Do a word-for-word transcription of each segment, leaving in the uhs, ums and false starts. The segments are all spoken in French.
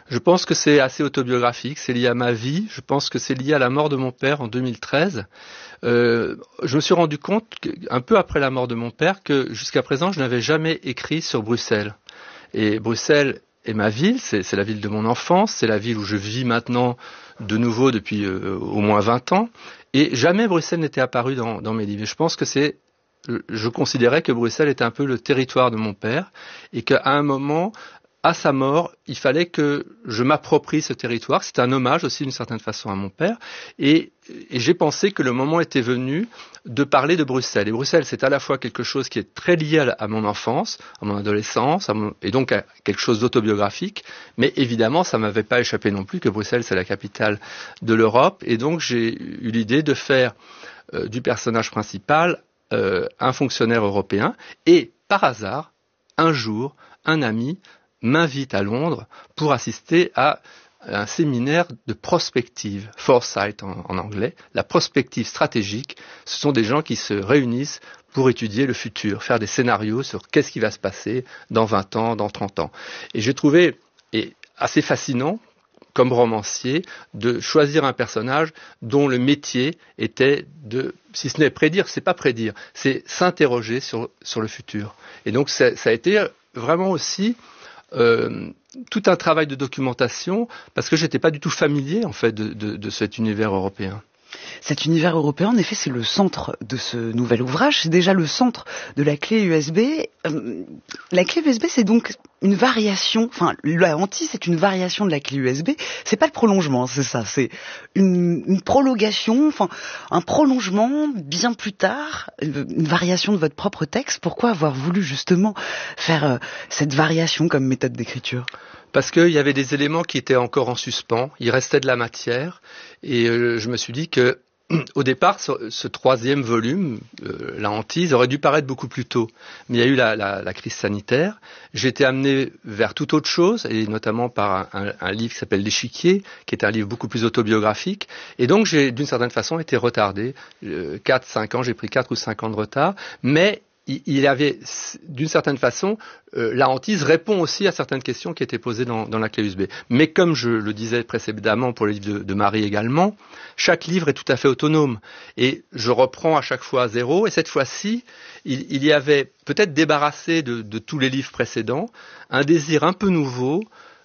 Je pense que c'est assez autobiographique, c'est lié à ma vie, je pense que c'est lié à la mort de mon père en deux mille treize. Euh, je me suis rendu compte, que, un peu après la mort de mon père, que jusqu'à présent je n'avais jamais écrit sur Bruxelles. Et Bruxelles est ma ville, c'est, c'est la ville de mon enfance, c'est la ville où je vis maintenant de nouveau depuis euh, au moins vingt ans. Et jamais Bruxelles n'était apparu dans, dans mes livres. Et je pense que c'est, je considérais que Bruxelles était un peu le territoire de mon père et qu'à un moment, à sa mort, il fallait que je m'approprie ce territoire. C'était un hommage aussi d'une certaine façon à mon père. Et, et j'ai pensé que le moment était venu de parler de Bruxelles. Et Bruxelles, c'est à la fois quelque chose qui est très lié à, à mon enfance, à mon adolescence, à mon, et donc à quelque chose d'autobiographique. Mais évidemment, ça ne m'avait pas échappé non plus que Bruxelles, c'est la capitale de l'Europe. Et donc, j'ai eu l'idée de faire euh, du personnage principal euh, un fonctionnaire européen. Et par hasard, un jour, un ami m'invite à Londres pour assister à un séminaire de prospective, foresight en, en anglais. La prospective stratégique, ce sont des gens qui se réunissent pour étudier le futur, faire des scénarios sur qu'est-ce qui va se passer dans vingt ans, dans trente ans. Et j'ai trouvé et assez fascinant, comme romancier, de choisir un personnage dont le métier était de, si ce n'est prédire, c'est pas prédire, c'est s'interroger sur, sur le futur. Et donc ça, ça a été vraiment aussi Euh, tout un travail de documentation parce que j'étais pas du tout familier en fait de, de, de cet univers européen. Cet univers européen, en effet, c'est le centre de ce nouvel ouvrage. C'est déjà le centre de la clé U S B. Euh, la clé U S B, c'est donc une variation. Enfin, la hantise, c'est une variation de la clé U S B. C'est pas le prolongement, c'est ça. C'est une, une prolongation, enfin, un prolongement bien plus tard, une variation de votre propre texte. Pourquoi avoir voulu justement faire euh, cette variation comme méthode d'écriture ? Parce qu'il y avait des éléments qui étaient encore en suspens, il restait de la matière, et euh, je me suis dit que, au départ, ce, ce troisième volume, euh, La hantise, aurait dû paraître beaucoup plus tôt. Mais il y a eu la, la, la crise sanitaire, j'ai été amené vers toute autre chose, et notamment par un, un, un livre qui s'appelle L'Échiquier, qui est un livre beaucoup plus autobiographique, et donc j'ai d'une certaine façon été retardé. Euh, quatre, cinq ans, j'ai pris quatre ou cinq ans de retard, mais il y avait, d'une certaine façon, euh, la hantise répond aussi à certaines questions qui étaient posées dans, dans la clé U S B. Mais comme je le disais précédemment pour le livre de, de Marie également, chaque livre est tout à fait autonome. Et je reprends à chaque fois à zéro. Et cette fois-ci, il, il y avait, peut-être débarrassé de, de tous les livres précédents, un désir un peu nouveau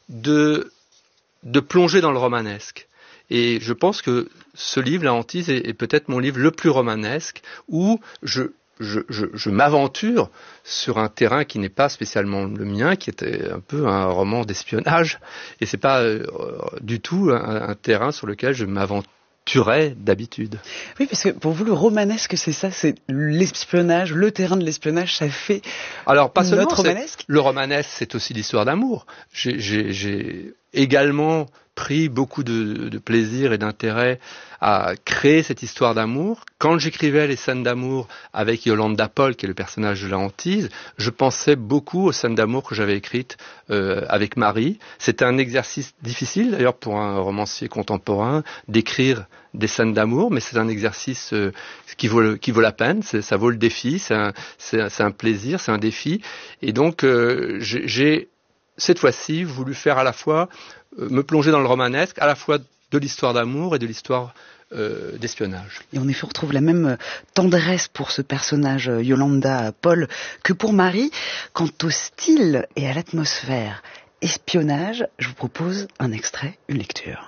de, de plonger dans le romanesque. Et je pense que ce livre, La hantise, est, est peut-être mon livre le plus romanesque, où je... Je, je, je m'aventure sur un terrain qui n'est pas spécialement le mien, qui était un peu un roman d'espionnage, et c'est pas euh, du tout un, un terrain sur lequel je m'aventurais d'habitude. Oui, parce que pour vous, le romanesque, c'est ça, c'est l'espionnage, le terrain de l'espionnage, ça fait Alors, pas seulement, notre romanesque. Le romanesque, c'est aussi l'histoire d'amour. J'ai, j'ai, j'ai également pris beaucoup de, de plaisir et d'intérêt à créer cette histoire d'amour. Quand j'écrivais les scènes d'amour avec Yolanda Poll, qui est le personnage de la hantise, je pensais beaucoup aux scènes d'amour que j'avais écrites euh, avec Marie. C'était un exercice difficile, d'ailleurs, pour un romancier contemporain, d'écrire des scènes d'amour, mais c'est un exercice euh, qui vaut le, qui vaut la peine, c'est, ça vaut le défi, c'est un, c'est, c'est un plaisir, c'est un défi. Et donc, euh, j'ai, j'ai cette fois-ci voulu faire à la fois euh, me plonger dans le romanesque, à la fois de l'histoire d'amour et de l'histoire euh, d'espionnage. Et en effet, on retrouve la même tendresse pour ce personnage Yolanda Poll que pour Marie. Quant au style et à l'atmosphère espionnage, je vous propose un extrait, une lecture.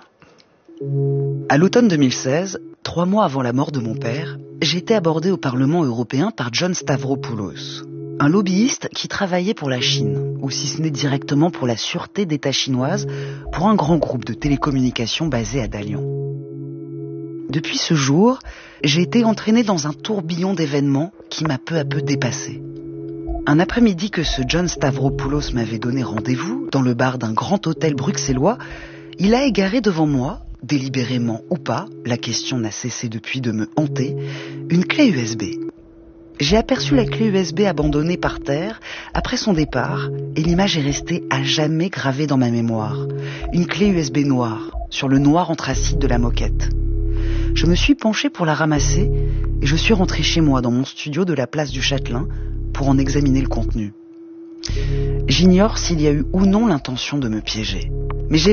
À l'automne deux mille seize, trois mois avant la mort de mon père, j'ai été abordé au Parlement européen par John Stavropoulos, un lobbyiste qui travaillait pour la Chine, ou si ce n'est directement pour la sûreté d'État chinoise, pour un grand groupe de télécommunications basé à Dalian. Depuis ce jour, j'ai été entraîné dans un tourbillon d'événements qui m'a peu à peu dépassé. Un après-midi que ce John Stavropoulos m'avait donné rendez-vous dans le bar d'un grand hôtel bruxellois, il a égaré devant moi, délibérément ou pas, la question n'a cessé depuis de me hanter, une clé U S B. J'ai aperçu la clé U S B abandonnée par terre après son départ et l'image est restée à jamais gravée dans ma mémoire. Une clé U S B noire, sur le noir anthracite de la moquette. Je me suis penché pour la ramasser et je suis rentré chez moi dans mon studio de la place du Châtelain pour en examiner le contenu. J'ignore s'il y a eu ou non l'intention de me piéger. Mais j'ai